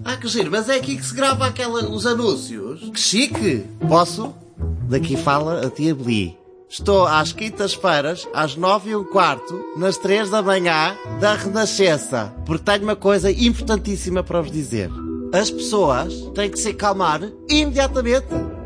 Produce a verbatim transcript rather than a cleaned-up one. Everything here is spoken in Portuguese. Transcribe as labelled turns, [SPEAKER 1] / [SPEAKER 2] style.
[SPEAKER 1] Ah, que giro, mas é aqui que se grava aquela, os anúncios. Que chique! Posso? Daqui fala a tia Beli. Estou às quintas-feiras, às nove e um quarto, nas três da manhã, da Renascença. Porque tenho uma coisa importantíssima para vos dizer. As pessoas têm que se acalmar imediatamente.